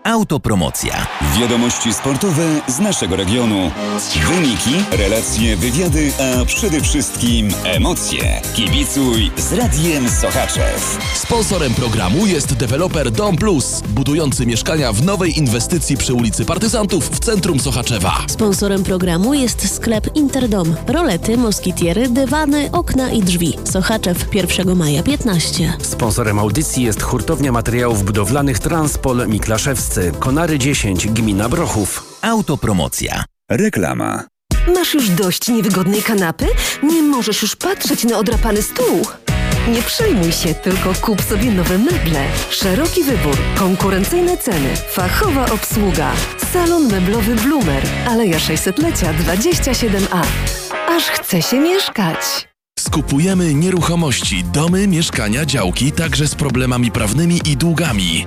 Autopromocja. Wiadomości sportowe z naszego regionu. Wyniki, relacje, wywiady, a przede wszystkim emocje. Kibicuj z Radiem Sochaczew. Sponsorem programu jest deweloper Dom Plus, budujący mieszkania w nowej inwestycji przy ulicy Partyzantów w centrum Sochaczewa. Sponsorem programu jest sklep Interdom. Rolety, moskitiery, dywany, okna i drzwi. Sochaczew, 1 maja 15. Sponsorem audycji jest hurtownia materiałów budowlanych Transpol Miklaszewscy. Konary 10, gmina Brochów. Autopromocja. Reklama. Masz już dość niewygodnej kanapy? Nie możesz już patrzeć na odrapany stół? Nie przejmuj się, tylko kup sobie nowe meble. Szeroki wybór, konkurencyjne ceny, fachowa obsługa. Salon meblowy Blumer, Aleja 600-lecia 27A. Aż chce się mieszkać. Skupujemy nieruchomości, domy, mieszkania, działki, także z problemami prawnymi i długami.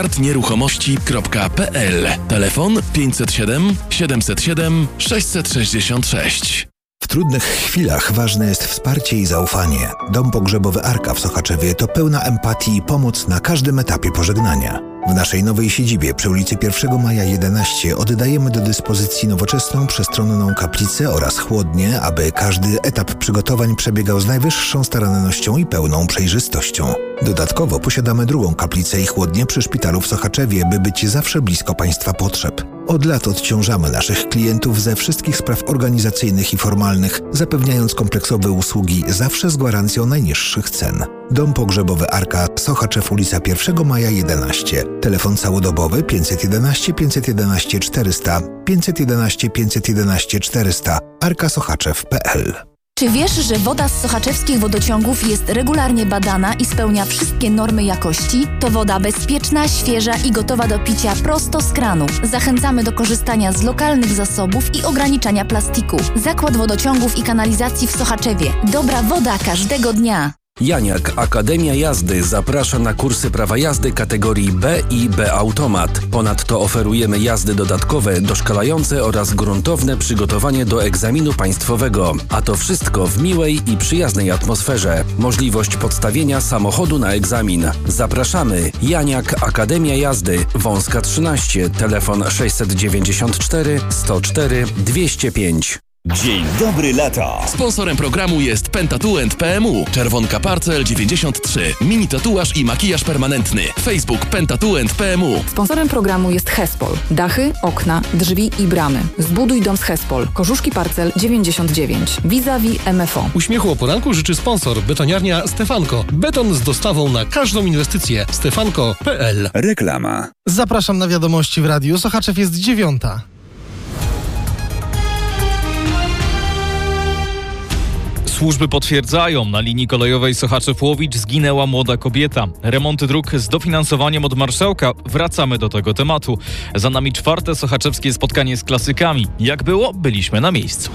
asgardnieruchomości.pl. Telefon 507 707 666. W trudnych chwilach ważne jest wsparcie i zaufanie. Dom pogrzebowy Arka w Sochaczewie to pełna empatii i pomoc na każdym etapie pożegnania. W naszej nowej siedzibie przy ulicy 1 Maja 11 oddajemy do dyspozycji nowoczesną, przestronną kaplicę oraz chłodnię, aby każdy etap przygotowań przebiegał z najwyższą starannością i pełną przejrzystością. Dodatkowo posiadamy drugą kaplicę i chłodnię przy szpitalu w Sochaczewie, by być zawsze blisko Państwa potrzeb. Od lat odciążamy naszych klientów ze wszystkich spraw organizacyjnych i formalnych, zapewniając kompleksowe usługi zawsze z gwarancją najniższych cen. Dom pogrzebowy Arka, Sochaczew, ulica 1 Maja 11. Telefon całodobowy 511 511 400 511 511 400 arkasochaczew.pl. Czy wiesz, że woda z sochaczewskich wodociągów jest regularnie badana i spełnia wszystkie normy jakości? To woda bezpieczna, świeża i gotowa do picia prosto z kranu. Zachęcamy do korzystania z lokalnych zasobów i ograniczania plastiku. Zakład Wodociągów i Kanalizacji w Sochaczewie. Dobra woda każdego dnia. Janiak Akademia Jazdy zaprasza na kursy prawa jazdy kategorii B i B Automat. Ponadto oferujemy jazdy dodatkowe, doszkalające oraz gruntowne przygotowanie do egzaminu państwowego. A to wszystko w miłej i przyjaznej atmosferze. Możliwość podstawienia samochodu na egzamin. Zapraszamy. Janiak Akademia Jazdy, Wąska 13, telefon 694 104 205. Dzień dobry lato. Sponsorem programu jest Pentatuent PMU. Czerwonka Parcel 93. Mini tatuaż i makijaż permanentny. Facebook Pentatuent PMU. Sponsorem programu jest Hespol. Dachy, okna, drzwi i bramy. Zbuduj dom z Hespol. Korzuszki Parcel 99. Vis-a-vis MFO. Uśmiechu o poranku życzy sponsor betoniarnia Stefanko. Beton z dostawą na każdą inwestycję. Stefanko.pl. Reklama. Zapraszam na wiadomości w radiu. Sochaczew jest 9. Służby potwierdzają, na linii kolejowej Sochaczew-Łowicz zginęła młoda kobieta. Remonty dróg z dofinansowaniem od marszałka. Wracamy do tego tematu. Za nami 4. sochaczewskie spotkanie z klasykami. Jak było? Byliśmy na miejscu.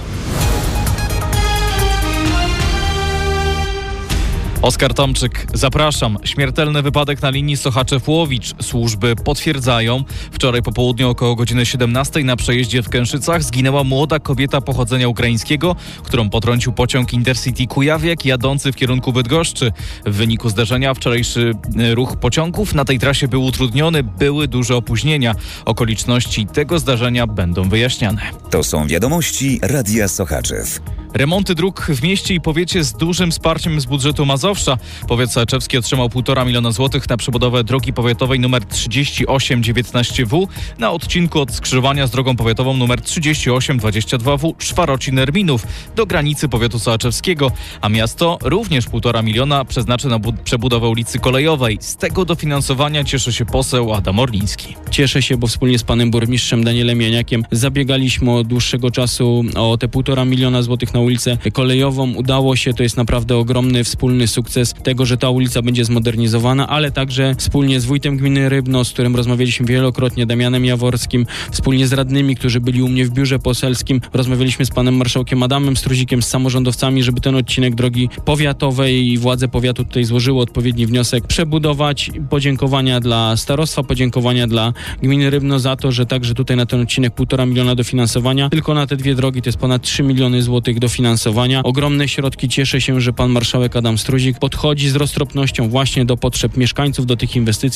Oskar Tomczyk, zapraszam. Śmiertelny wypadek na linii Sochaczew-Łowicz. Służby potwierdzają. Wczoraj po południu około godziny 17 na przejeździe w Kęszycach zginęła młoda kobieta pochodzenia ukraińskiego, którą potrącił pociąg Intercity Kujawiak jadący w kierunku Bydgoszczy. W wyniku zdarzenia wczorajszy ruch pociągów na tej trasie był utrudniony, były duże opóźnienia. Okoliczności tego zdarzenia będą wyjaśniane. To są wiadomości Radia Sochaczew. Remonty dróg w mieście i powiecie z dużym wsparciem z budżetu Mazowsza. Powiat sochaczewski otrzymał 1,5 miliona złotych na przebudowę drogi powiatowej nr 3819W na odcinku od skrzyżowania z drogą powiatową nr 3822W Szwarocin-Erminów do granicy powiatu sochaczewskiego, a miasto również 1,5 miliona przeznaczy na przebudowę ulicy Kolejowej. Z tego dofinansowania cieszy się poseł Adam Orliński. Cieszę się, bo wspólnie z panem burmistrzem Danielem Janiakiem zabiegaliśmy od dłuższego czasu o te 1,5 miliona złotych na ulicę Kolejową. Udało się, to jest naprawdę ogromny wspólny sukces tego, że ta ulica będzie zmodernizowana, ale także wspólnie z wójtem gminy Rybno, z którym rozmawialiśmy wielokrotnie, Damianem Jaworskim, wspólnie z radnymi, którzy byli u mnie w biurze poselskim, rozmawialiśmy z panem marszałkiem Adamem Struzikiem, z samorządowcami, żeby ten odcinek drogi powiatowej i władze powiatu tutaj złożyły odpowiedni wniosek przebudować. Podziękowania dla starostwa, podziękowania dla gminy Rybno za to, że także tutaj na ten odcinek 1,5 miliona dofinansowania. Tylko na te dwie drogi to jest ponad 3 miliony złotych dofinansowania. Ogromne środki. Cieszę się, że pan marszałek Adam Struzik podchodzi z roztropnością właśnie do potrzeb mieszkańców, do tych inwestycji.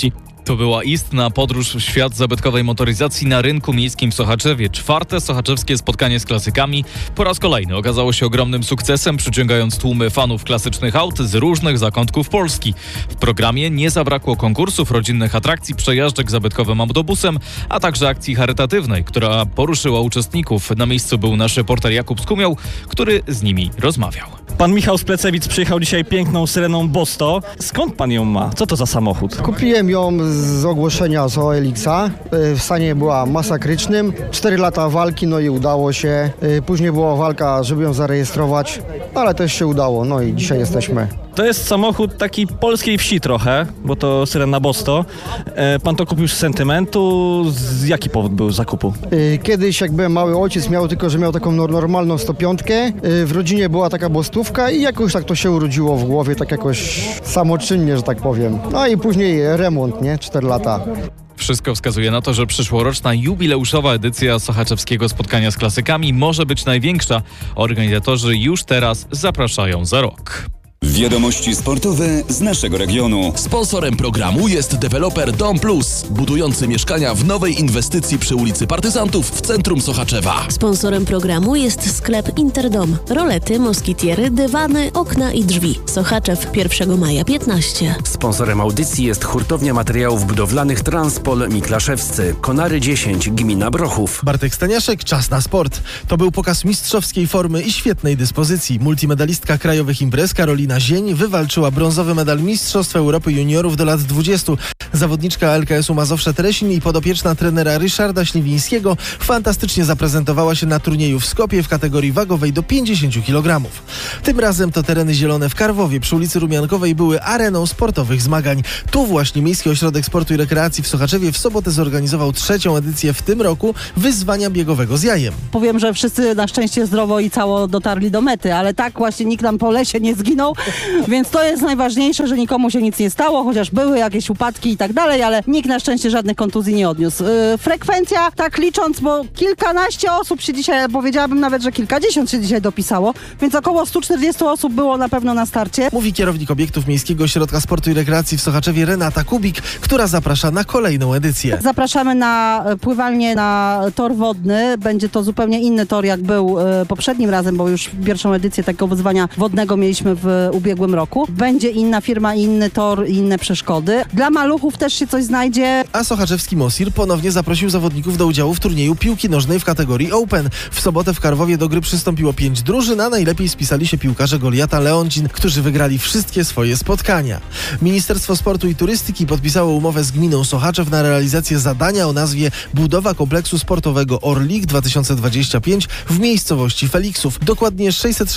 To była istna podróż w świat zabytkowej motoryzacji na rynku miejskim w Sochaczewie. 4. sochaczewskie spotkanie z klasykami po raz kolejny okazało się ogromnym sukcesem, przyciągając tłumy fanów klasycznych aut z różnych zakątków Polski. W programie nie zabrakło konkursów, rodzinnych atrakcji, przejażdżek zabytkowym autobusem, a także akcji charytatywnej, która poruszyła uczestników. Na miejscu był nasz reporter Jakub Skumiał, który z nimi rozmawiał. Pan Michał z Plecewic przyjechał dzisiaj piękną syreną Bosto. Skąd pan ją ma? Co to za samochód? Kupiłem ją z ogłoszenia z OLX-a. W stanie była masakrycznym. 4 lata walki, no i udało się. Później była walka, żeby ją zarejestrować, ale też się udało, no i dzisiaj jesteśmy. To jest samochód takiej polskiej wsi trochę, bo to syrena Bosto. Pan to kupił z sentymentu. Jaki powód był zakupu? Kiedyś jak byłem mały, ojciec miał, tylko że miał taką normalną 105. W rodzinie była taka bostówka i jakoś tak to się urodziło w głowie, tak jakoś samoczynnie, że tak powiem. No i później remont, nie? 4 lata. Wszystko wskazuje na to, że przyszłoroczna jubileuszowa edycja sochaczewskiego spotkania z klasykami może być największa. Organizatorzy już teraz zapraszają za rok. Wiadomości sportowe z naszego regionu. Sponsorem programu jest deweloper Dom Plus, budujący mieszkania w nowej inwestycji przy ulicy Partyzantów w centrum Sochaczewa. Sponsorem programu jest sklep Interdom. Rolety, moskitiery, dywany, okna i drzwi. Sochaczew 1 maja 15. Sponsorem audycji jest hurtownia materiałów budowlanych Transpol Miklaszewscy. Konary 10, gmina Brochów. Bartek Staniaszek, czas na sport. To był pokaz mistrzowskiej formy i świetnej dyspozycji. Multimedalistka krajowych imprez Karolina Zień wywalczyła brązowy medal Mistrzostw Europy Juniorów do lat 20. Zawodniczka LKS-u Mazowsze-Teresin i podopieczna trenera Ryszarda Śliwińskiego fantastycznie zaprezentowała się na turnieju w Skopie w kategorii wagowej do 50 kg. Tym razem to tereny zielone w Karwowie przy ulicy Rumiankowej były areną sportowych zmagań. Tu właśnie Miejski Ośrodek Sportu i Rekreacji w Sochaczewie w sobotę zorganizował 3. edycję w tym roku wyzwania biegowego z jajem. Powiem, że wszyscy na szczęście zdrowo i cało dotarli do mety, ale tak właśnie nikt nam po lesie nie zginął, więc to jest najważniejsze, że nikomu się nic nie stało, chociaż były jakieś upadki i tak dalej, ale nikt na szczęście żadnych kontuzji nie odniósł. Frekwencja, tak licząc, bo kilkanaście osób się dzisiaj, powiedziałabym nawet, że kilkadziesiąt się dzisiaj dopisało, więc około 140 osób było na pewno na starcie. Mówi kierownik obiektów Miejskiego Ośrodka Sportu i Rekreacji w Sochaczewie Renata Kubik, która zaprasza na kolejną edycję. Zapraszamy na pływalnię na tor wodny. Będzie to zupełnie inny tor, jak był poprzednim razem, bo już pierwszą edycję takiego wyzwania wodnego mieliśmy w ubiegłym roku. Będzie inna firma, inny tor, inne przeszkody. Dla maluchów też się coś znajdzie. A sochaczewski Mosir ponownie zaprosił zawodników do udziału w turnieju piłki nożnej w kategorii Open. W sobotę w Karwowie do gry przystąpiło 5 drużyn, a najlepiej spisali się piłkarze Goliata Leoncin, którzy wygrali wszystkie swoje spotkania. Ministerstwo Sportu i Turystyki podpisało umowę z gminą Sochaczew na realizację zadania o nazwie Budowa kompleksu sportowego Orlik 2025 w miejscowości Feliksów. Dokładnie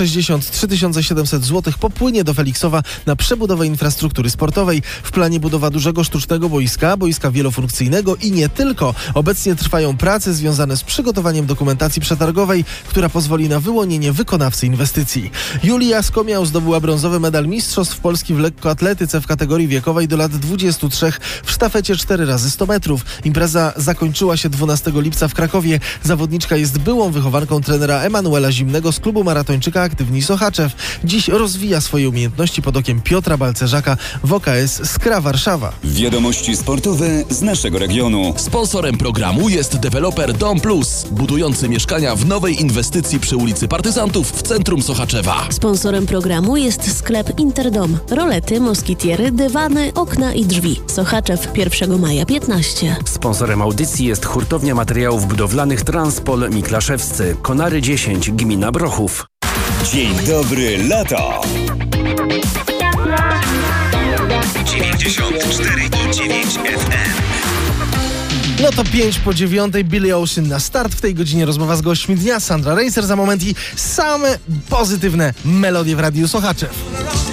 663 700 zł popłynie do Feliksowa na przebudowę infrastruktury sportowej. W planie budowa dużego sztucznego boiska wielofunkcyjnego i nie tylko. Obecnie trwają prace związane z przygotowaniem dokumentacji przetargowej, która pozwoli na wyłonienie wykonawcy inwestycji. Julia Skomiał zdobyła brązowy medal Mistrzostw Polski w lekkoatletyce w kategorii wiekowej do lat 23 w sztafecie 4x100 metrów. Impreza zakończyła się 12 lipca w Krakowie. Zawodniczka jest byłą wychowanką trenera Emanuela Zimnego z klubu maratończyka Aktywni Sochaczew. Dziś rozwija swoje umiejętności pod okiem Piotra Balcerzaka w OKS Skra Warszawa. Wiadomości sportowe z naszego regionu. Sponsorem programu jest deweloper Dom Plus, budujący mieszkania w nowej inwestycji przy ulicy Partyzantów w centrum Sochaczewa. Sponsorem programu jest sklep Interdom. Rolety, moskitiery, dywany, okna i drzwi. Sochaczew 1 maja 15. Sponsorem audycji jest hurtownia materiałów budowlanych Transpol Miklaszewscy. Konary 10, gmina Brochów. Dzień dobry, lato! 94,9 FM. No to 5 po 9, Billy Ocean na start. W tej godzinie rozmowa z gośćmi dnia. Sandra Reiser za moment i same pozytywne melodie w Radiu Sochaczew.